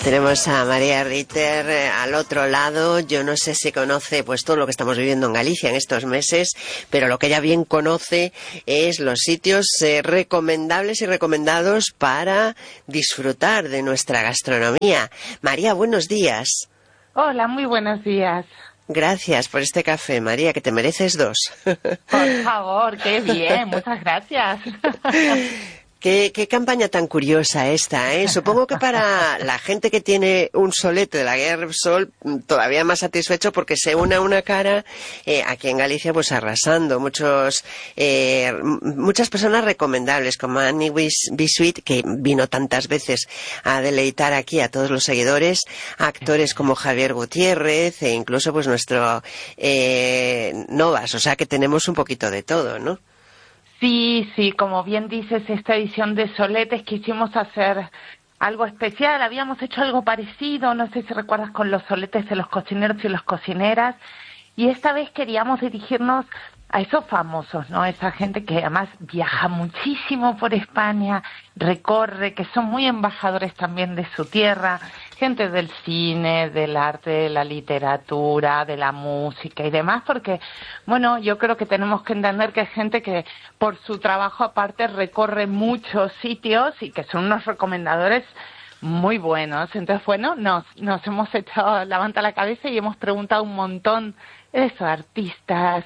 Tenemos a María Ritter al otro lado. Yo no sé si conoce pues todo lo que estamos viviendo en Galicia en estos meses, pero lo que ella bien conoce es los sitios recomendables y recomendados para disfrutar de nuestra gastronomía. María, buenos días. Hola, muy buenos días. Gracias por este café, María, que te mereces 2. Por favor, qué bien, muchas gracias. Qué campaña tan curiosa esta, ¿eh? Supongo que para la gente que tiene un solete de la Guía Repsol, todavía más satisfecho porque se une a una cara aquí en Galicia pues arrasando. Muchas personas recomendables, como Annie Bisuit, que vino tantas veces a deleitar aquí a todos los seguidores, actores como Javier Gutiérrez e incluso pues nuestro Novas, o sea que tenemos un poquito de todo, ¿no? Sí, como bien dices, esta edición de Soletes quisimos hacer algo especial. Habíamos hecho algo parecido, no sé si recuerdas, con los soletes de los cocineros y las cocineras. Y esta vez queríamos dirigirnos a esos famosos, ¿no? Esa gente que además viaja muchísimo por España, recorre, que son muy embajadores también de su tierra, gente del cine, del arte, de la literatura, de la música y demás, porque, bueno, yo creo que tenemos que entender que hay gente que por su trabajo aparte recorre muchos sitios y que son unos recomendadores muy buenos. Entonces, bueno, nos hemos echado la manta a la cabeza y hemos preguntado un montón eso, artistas,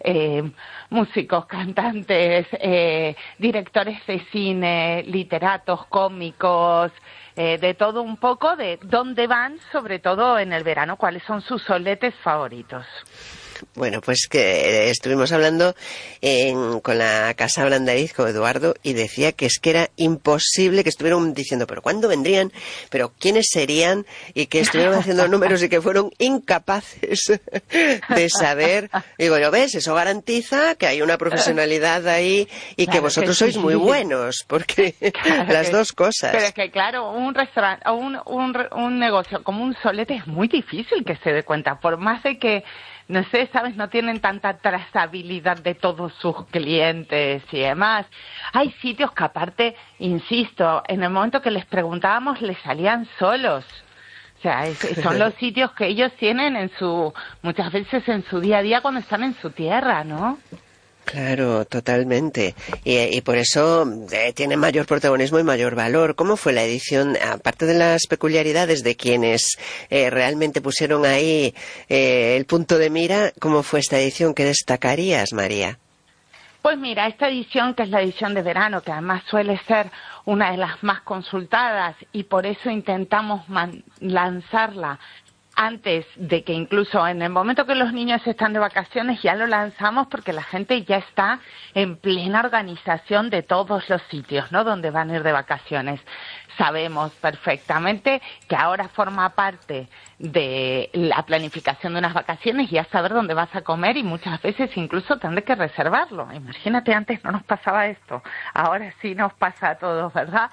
músicos, cantantes, directores de cine, literatos, cómicos, de todo un poco, de dónde van, sobre todo en el verano, cuáles son sus soletes favoritos. Bueno, pues que estuvimos hablando con la Casa Brandariz, con Eduardo, y decía que es que era imposible, que estuvieron diciendo, pero ¿cuándo vendrían? ¿Pero quiénes serían? Y que estuvieron haciendo números y que fueron incapaces de saber. Digo, ¿lo ves? Eso garantiza que hay una profesionalidad ahí y claro, que vosotros sois muy buenos, porque claro, las dos cosas. Pero es que, claro, un restaurante o un negocio como un solete es muy difícil que se dé cuenta, por más de que no sé, ¿sabes? No tienen tanta trazabilidad de todos sus clientes y demás. Hay sitios que aparte, insisto, en el momento que les preguntábamos les salían solos. O sea, son los sitios que ellos tienen muchas veces en su día a día cuando están en su tierra, ¿no? Claro, totalmente. Y por eso tiene mayor protagonismo y mayor valor. ¿Cómo fue la edición? Aparte de las peculiaridades de quienes realmente pusieron ahí el punto de mira, ¿cómo fue esta edición? ¿Qué destacarías, María? Pues mira, esta edición, que es la edición de verano, que además suele ser una de las más consultadas y por eso intentamos lanzarla antes de que incluso en el momento que los niños están de vacaciones ya lo lanzamos porque la gente ya está en plena organización de todos los sitios, ¿no?, donde van a ir de vacaciones. Sabemos perfectamente que ahora forma parte de la planificación de unas vacaciones ya saber dónde vas a comer y muchas veces incluso tendré que reservarlo. Imagínate, antes no nos pasaba esto, ahora sí nos pasa a todos, ¿verdad?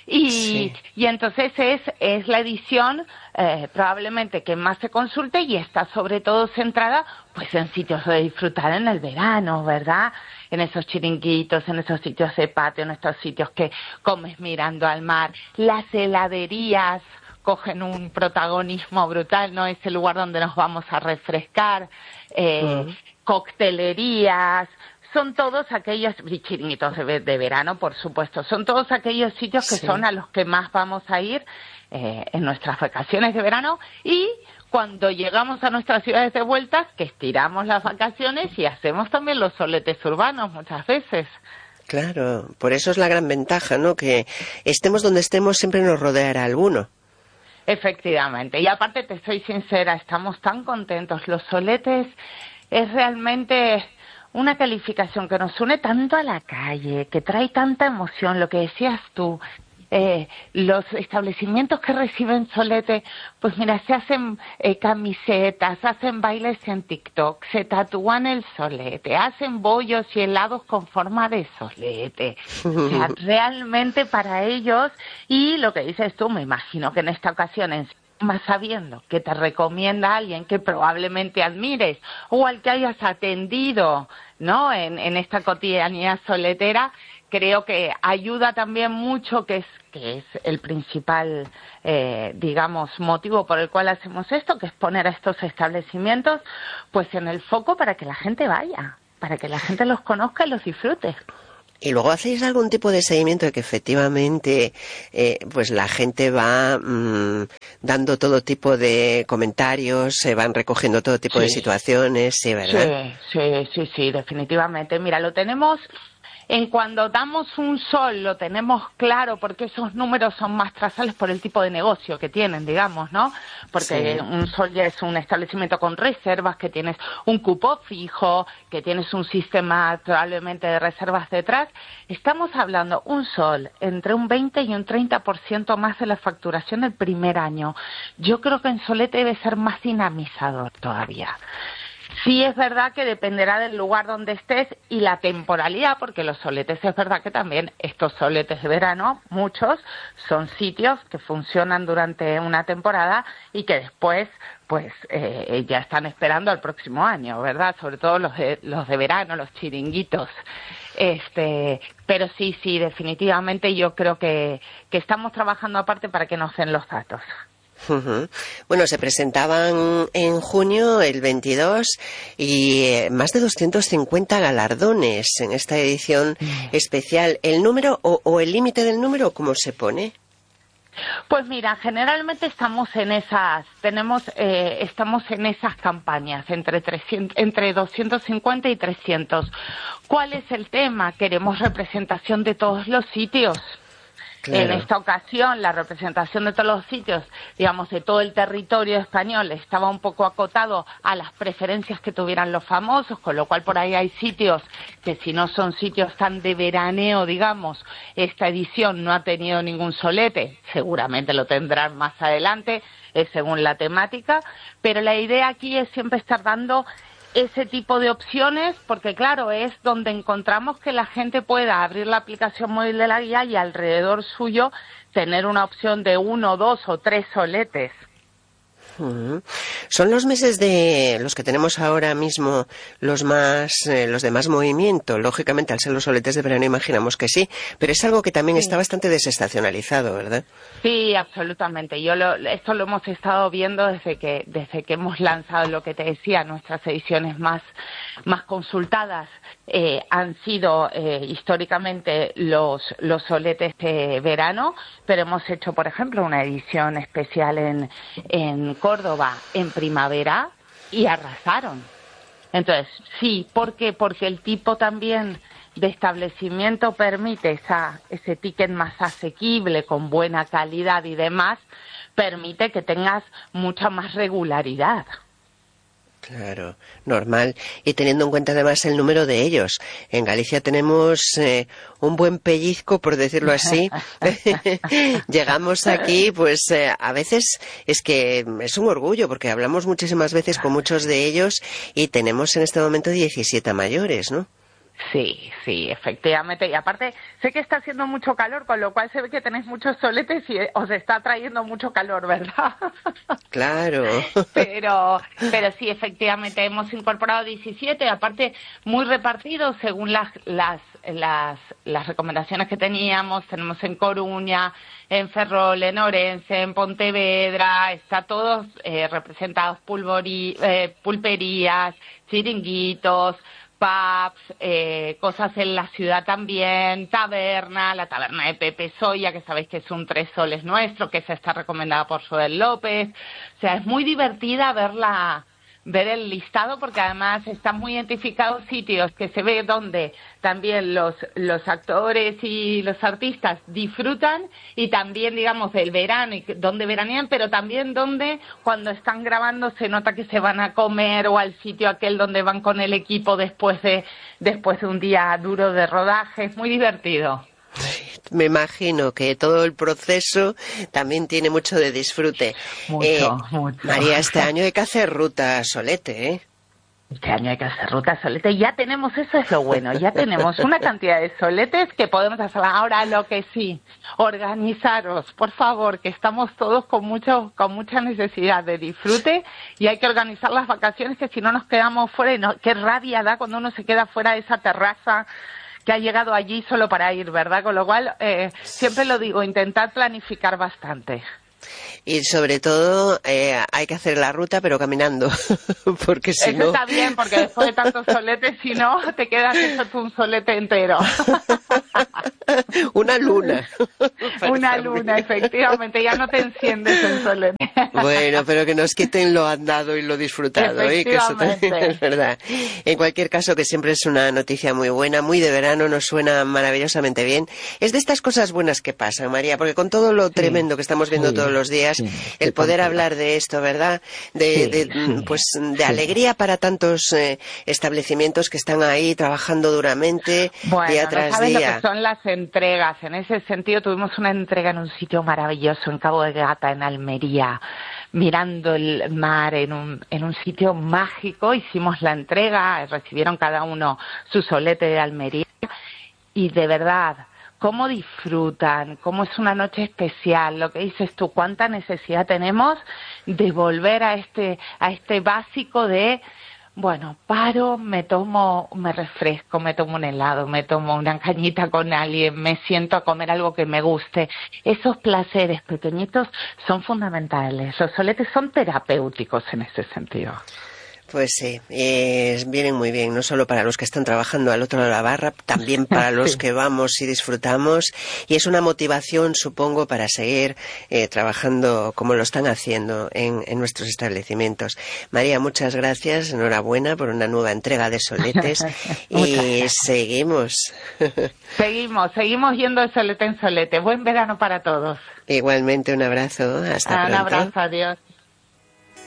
Y entonces es la edición probablemente que más se consulte y está sobre todo centrada pues en sitios de disfrutar en el verano, ¿verdad? En esos chiringuitos, en esos sitios de patio, en estos sitios que comes mirando al mar. Las heladerías cogen un protagonismo brutal, ¿no? Es el lugar donde nos vamos a refrescar, coctelerías. Son todos aquellos chiringuitos de verano, por supuesto. Son todos aquellos sitios que son a los que más vamos a ir en nuestras vacaciones de verano y cuando llegamos a nuestras ciudades de vueltas, que estiramos las vacaciones y hacemos también los soletes urbanos muchas veces. Claro, por eso es la gran ventaja, ¿no? Que estemos donde estemos siempre nos rodeará alguno. Efectivamente. Y aparte, te soy sincera, estamos tan contentos. Los soletes es realmente una calificación que nos une tanto a la calle, que trae tanta emoción, lo que decías tú. Los establecimientos que reciben solete, pues mira, se hacen camisetas, hacen bailes en TikTok, se tatúan el solete, hacen bollos y helados con forma de solete. O sea, realmente para ellos, y lo que dices tú, me imagino que en esta ocasión, más sabiendo que te recomienda a alguien que probablemente admires o al que hayas atendido, ¿no?, en esta cotidianidad soletera, creo que ayuda también mucho, que es el principal, digamos, motivo por el cual hacemos esto, que es poner a estos establecimientos pues en el foco para que la gente vaya, para que la gente los conozca y los disfrute. Y luego hacéis algún tipo de seguimiento de que efectivamente pues la gente va dando todo tipo de comentarios, se van recogiendo todo tipo de situaciones, sí, ¿verdad? Sí, definitivamente. Mira, lo tenemos. En cuando damos un sol lo tenemos claro porque esos números son más trazables por el tipo de negocio que tienen, digamos, ¿no? Porque un sol ya es un establecimiento con reservas, que tienes un cupo fijo, que tienes un sistema probablemente de reservas detrás. Estamos hablando un sol entre un 20 y un 30% más de la facturación el primer año. Yo creo que en Solete debe ser más dinamizador todavía. Sí es verdad que dependerá del lugar donde estés y la temporalidad, porque los soletes es verdad que también estos soletes de verano, muchos, son sitios que funcionan durante una temporada y que después pues ya están esperando al próximo año, ¿verdad? Sobre todo los de verano, los chiringuitos. Pero sí, definitivamente yo creo que estamos trabajando aparte para que nos den los datos. Bueno, se presentaban en junio, el 22, y más de 250 galardones en esta edición especial. ¿El número o el límite del número, cómo se pone? Pues mira, generalmente estamos en esas campañas entre 250 y 300. ¿Cuál es el tema? Queremos representación de todos los sitios. Claro. En esta ocasión, la representación de todos los sitios, digamos, de todo el territorio español, estaba un poco acotado a las preferencias que tuvieran los famosos, con lo cual por ahí hay sitios que, si no son sitios tan de veraneo, digamos, esta edición no ha tenido ningún solete, seguramente lo tendrán más adelante, según la temática, pero la idea aquí es siempre estar dando ese tipo de opciones, porque claro, es donde encontramos que la gente pueda abrir la aplicación móvil de la guía y alrededor suyo tener una opción de 1, 2 o 3 soletes. ¿Son los meses de los que tenemos ahora mismo los de más movimiento? Lógicamente, al ser los soletes de verano imaginamos que sí, pero es algo que también está bastante desestacionalizado, ¿verdad? Sí, absolutamente. Esto lo hemos estado viendo desde que hemos lanzado, lo que te decía, nuestras ediciones más consultadas han sido históricamente los soletes de verano, pero hemos hecho, por ejemplo, una edición especial en Córdoba en primavera y arrasaron. Entonces, sí, ¿por qué? Porque el tipo también de establecimiento permite ese ticket más asequible, con buena calidad y demás, permite que tengas mucha más regularidad. Claro, normal. Y teniendo en cuenta además el número de ellos. En Galicia tenemos un buen pellizco, por decirlo así. Llegamos aquí, pues a veces es que es un orgullo, porque hablamos muchísimas veces con muchos de ellos y tenemos en este momento 17 mayores, ¿no? Sí, efectivamente. Y aparte, sé que está haciendo mucho calor, con lo cual se ve que tenéis muchos soletes y os está trayendo mucho calor, ¿verdad? Claro. Pero sí, efectivamente, hemos incorporado 17, aparte muy repartidos según las recomendaciones que teníamos. Tenemos en Coruña, en Ferrol, en Orense, en Pontevedra, está todos representados, pulperías, chiringuitos, pubs, cosas en la ciudad también, la taberna de Pepe Soya, que sabéis que es un 3 soles nuestro, que esa está recomendada por Joel López. O sea, es muy divertida ver el listado, porque además están muy identificados sitios que se ve donde también los actores y los artistas disfrutan, y también, digamos, del verano y donde veranean, pero también donde cuando están grabando se nota que se van a comer, o al sitio aquel donde van con el equipo después de un día duro de rodaje. Es muy divertido. Me imagino que todo el proceso también tiene mucho de disfrute. Mucho. María, este año hay que hacer ruta Solete, ¿eh? Este año hay que hacer ruta Solete. Ya tenemos, eso es lo bueno, ya tenemos una cantidad de soletes que podemos hacer. Ahora, lo que sí, organizaros, por favor, que estamos todos con mucha necesidad de disfrute, y hay que organizar las vacaciones, que si no nos quedamos fuera. Y qué rabia da cuando uno se queda fuera de esa terraza ha llegado allí solo para ir, ¿verdad? Con lo cual, siempre lo digo, intentad planificar bastante. Y sobre todo hay que hacer la ruta pero caminando, porque si no... Eso está bien, porque después de tantos soletes, si no, te quedas hecho tú un solete entero. Una luna. Una luna, efectivamente, ya no te enciendes en solete. Bueno, pero que nos quiten lo andado y lo disfrutado, que eso también es verdad. En cualquier caso, que siempre es una noticia muy buena, muy de verano, nos suena maravillosamente bien. Es de estas cosas buenas que pasan, María, porque con todo lo tremendo que estamos viendo todos los días, el poder hablar de esto, ¿verdad? De alegría para tantos establecimientos que están ahí trabajando duramente, día tras no sabes día. lo que son las entregas. En ese sentido, tuvimos una entrega en un sitio maravilloso, en Cabo de Gata, en Almería, mirando el mar en un sitio mágico. Hicimos la entrega, recibieron cada uno su solete de Almería y de verdad, cómo disfrutan, cómo es una noche especial, lo que dices tú, cuánta necesidad tenemos de volver a este básico de, bueno, paro, me refresco, me tomo un helado, me tomo una cañita con alguien, me siento a comer algo que me guste. Esos placeres pequeñitos son fundamentales. Los soletes son terapéuticos en ese sentido. Pues sí, vienen muy bien, no solo para los que están trabajando al otro lado de la barra, también para los que vamos y disfrutamos, y es una motivación, supongo, para seguir trabajando como lo están haciendo en nuestros establecimientos. María, muchas gracias, enhorabuena por una nueva entrega de soletes, y seguimos. Seguimos yendo de solete en solete. Buen verano para todos. Igualmente, un abrazo, hasta pronto. Un abrazo, adiós.